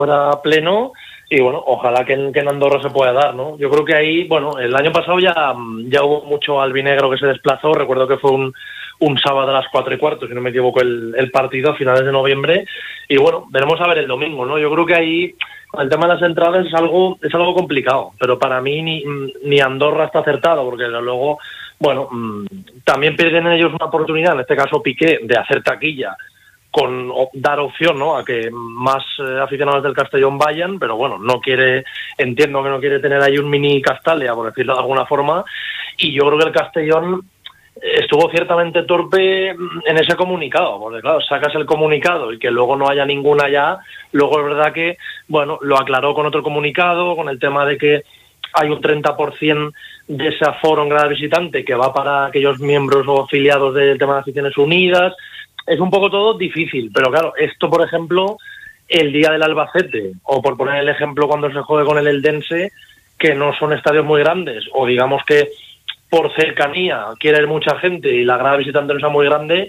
fuera pleno. Y bueno, ojalá que en Andorra se pueda dar, ¿no? Yo creo que ahí, bueno, el año pasado ya hubo mucho albinegro que se desplazó. Recuerdo que fue un sábado a las 4:15, si no me equivoco, el partido a finales de noviembre. Y bueno, veremos a ver el domingo, ¿no? Yo creo que ahí el tema de las entradas es algo complicado, pero para mí ni Andorra está acertado, porque desde luego, bueno, también pierden ellos una oportunidad, en este caso Piqué, de hacer taquilla, con dar opción, ¿no?, a que más aficionados del Castellón vayan, pero bueno, entiendo que no quiere tener ahí un mini Castalia, por decirlo de alguna forma, y yo creo que el Castellón estuvo ciertamente torpe en ese comunicado, porque claro, sacas el comunicado y que luego no haya ninguna ya, luego es verdad que, bueno, lo aclaró con otro comunicado, con el tema de que hay un 30% de ese aforo en grada visitante que va para aquellos miembros o afiliados del tema de Aficiones Unidas. Es un poco todo difícil, pero claro, esto, por ejemplo, el día del Albacete, o por poner el ejemplo cuando se juegue con el Eldense, que no son estadios muy grandes, o digamos que por cercanía quiere ir mucha gente y la grada visitante no sea muy grande,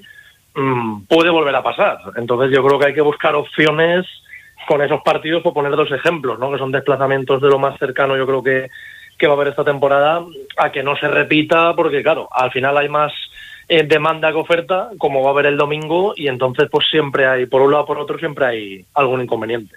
puede volver a pasar. Entonces yo creo que hay que buscar opciones con esos partidos, por poner 2 ejemplos, ¿no?, que son desplazamientos de lo más cercano, yo creo que va a haber esta temporada, a que no se repita, porque claro, al final hay más demanda que oferta, como va a haber el domingo, y entonces pues siempre hay, por un lado o por otro, siempre hay algún inconveniente.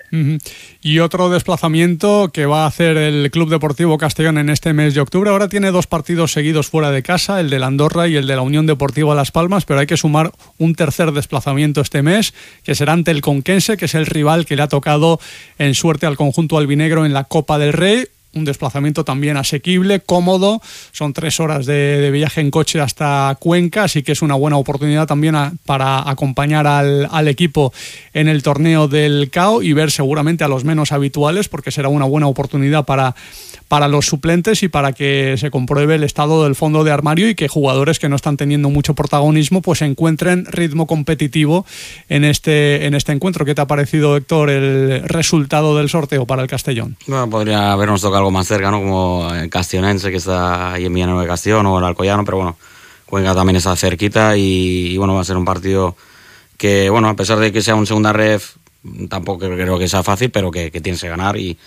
Y otro desplazamiento que va a hacer el Club Deportivo Castellón en este mes de octubre. Ahora tiene 2 partidos seguidos fuera de casa, el de la Andorra y el de la Unión Deportiva Las Palmas, pero hay que sumar un tercer desplazamiento este mes, que será ante el Conquense, que es el rival que le ha tocado en suerte al conjunto albinegro en la Copa del Rey. Un desplazamiento también asequible, cómodo, son 3 horas de viaje en coche hasta Cuenca, así que es una buena oportunidad también para acompañar al equipo en el torneo del CAO y ver seguramente a los menos habituales, porque será una buena oportunidad para los suplentes y para que se compruebe el estado del fondo de armario y que jugadores que no están teniendo mucho protagonismo pues encuentren ritmo competitivo en este encuentro. ¿Qué te ha parecido, Héctor, el resultado del sorteo para el Castellón? Bueno, podría habernos tocado algo más cerca, ¿no?, como el Castellonense, que está ahí en Villanueva de Castellón, o el Alcoyano, pero bueno, Cuenca también está cerquita y bueno, va a ser un partido que, bueno, a pesar de que sea un segunda ref, tampoco creo que sea fácil, pero que tienes que ganar y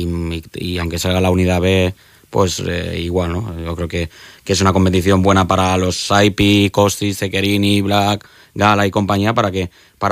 aunque salga la unidad B, pues igual, ¿no? Yo creo que es una competición buena para los Saipi, Kostic, Cecherini, Black, Gala y compañía, para que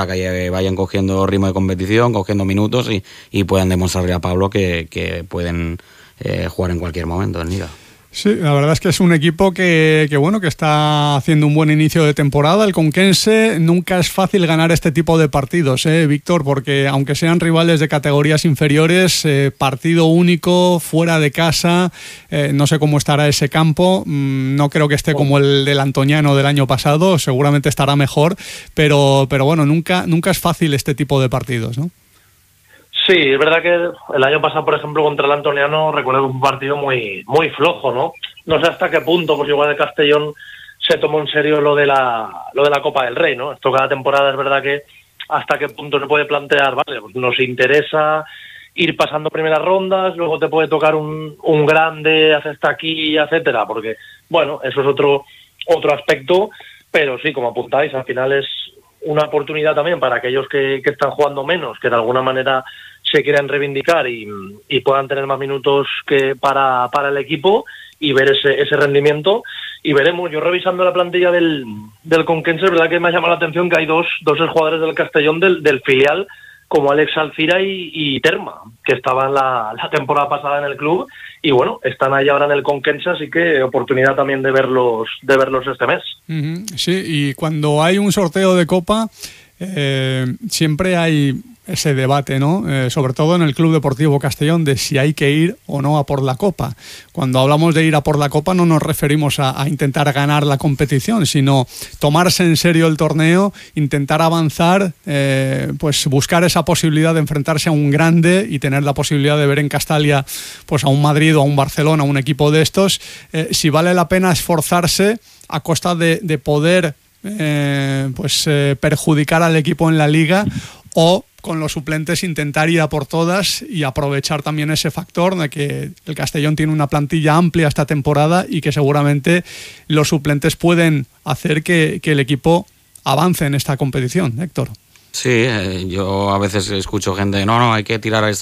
vayan cogiendo ritmo de competición, cogiendo minutos y puedan demostrarle a Pablo que pueden jugar en cualquier momento en Liga. Sí, la verdad es que es un equipo que está haciendo un buen inicio de temporada. El Conquense, nunca es fácil ganar este tipo de partidos, Víctor, porque aunque sean rivales de categorías inferiores, partido único, fuera de casa, no sé cómo estará ese campo, no creo que esté como el del Antoniano del año pasado, seguramente estará mejor, pero bueno, nunca es fácil este tipo de partidos, ¿no? Sí, es verdad que el año pasado, por ejemplo, contra el Antoniano, recuerdo un partido muy muy flojo, ¿no? No sé hasta qué punto, pues igual el Castellón se tomó en serio lo de la Copa del Rey, ¿no? Esto cada temporada es verdad que hasta qué punto se puede plantear, vale, pues nos interesa ir pasando primeras rondas, luego te puede tocar un grande, haces taquilla, etcétera, porque, bueno, eso es otro aspecto, pero sí, como apuntáis, al final es una oportunidad también para aquellos que están jugando menos, que de alguna manera se quieran reivindicar y puedan tener más minutos que para el equipo y ver ese rendimiento. Y veremos, yo revisando la plantilla del Conquense, es verdad que me ha llamado la atención que hay dos jugadores del Castellón del filial, como Alex Alcira y Terma, que estaban la temporada pasada en el club y bueno, están ahí ahora en el Conquense, así que oportunidad también de verlos este mes. Sí, y cuando hay un sorteo de Copa, siempre hay ese debate, ¿no? Sobre todo en el Club Deportivo Castellón, de si hay que ir o no a por la Copa. Cuando hablamos de ir a por la Copa no nos referimos a intentar ganar la competición, sino tomarse en serio el torneo, intentar avanzar, pues buscar esa posibilidad de enfrentarse a un grande y tener la posibilidad de ver en Castalia pues a un Madrid o a un Barcelona, un equipo de estos, si vale la pena esforzarse a costa de poder perjudicar al equipo en la Liga, o con los suplentes intentar ir a por todas y aprovechar también ese factor de que el Castellón tiene una plantilla amplia esta temporada y que seguramente los suplentes pueden hacer que el equipo avance en esta competición, Héctor. Sí, yo a veces escucho gente, no, hay que tirar a